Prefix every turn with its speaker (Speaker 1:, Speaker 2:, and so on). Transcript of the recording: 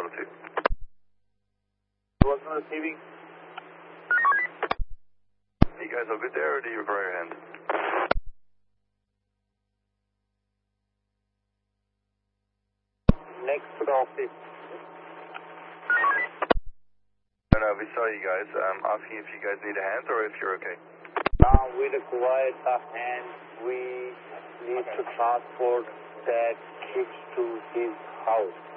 Speaker 1: level 2.
Speaker 2: What's receiving?
Speaker 1: You guys all good there, or do you require a hand?
Speaker 2: Next to the office.
Speaker 1: No, we saw you guys. I'm asking if you guys need a hand or if you're okay.
Speaker 2: We require a hand. We need to transport that kid to his house.